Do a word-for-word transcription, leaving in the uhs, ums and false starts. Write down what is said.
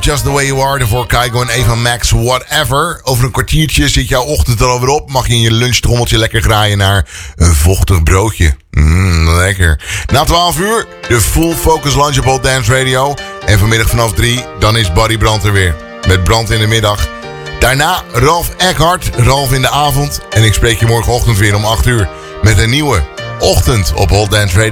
Just The Way You Are. Daarvoor Kygo en Eva Max, Whatever. Over een kwartiertje zit jouw ochtend er alweer op. Mag je in je lunchtrommeltje lekker graaien naar een vochtig broodje. Mmm, lekker. Na twaalf uur, de Full Focus Lunch op Old Dance Radio. En vanmiddag vanaf drie, dan is Buddy Brand er weer. Met Brand in de middag. Daarna Ralf Eckhart, Ralf in de avond. En ik spreek je morgenochtend weer om acht uur. Met een nieuwe ochtend op Old Dance Radio.